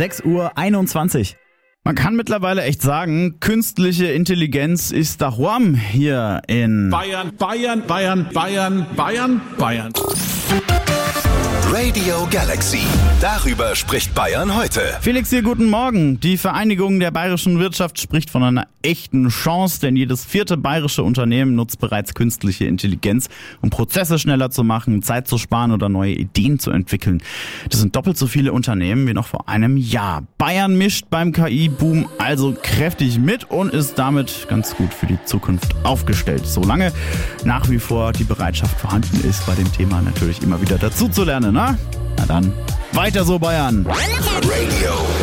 6:21 Uhr. Man kann mittlerweile echt sagen, künstliche Intelligenz ist daheim hier in Bayern. Radio Galaxy. Darüber spricht Bayern heute. Felix hier, guten Morgen. Die Vereinigung der bayerischen Wirtschaft spricht von einer echten Chance, denn jedes 4. bayerische Unternehmen nutzt bereits künstliche Intelligenz, um Prozesse schneller zu machen, Zeit zu sparen oder neue Ideen zu entwickeln. Das sind doppelt so viele Unternehmen wie noch vor einem Jahr. Bayern mischt beim KI-Boom also kräftig mit und ist damit ganz gut für die Zukunft aufgestellt. Solange nach wie vor die Bereitschaft vorhanden ist, bei dem Thema natürlich immer wieder dazu zu lernen. Na dann, weiter so Bayern. Radio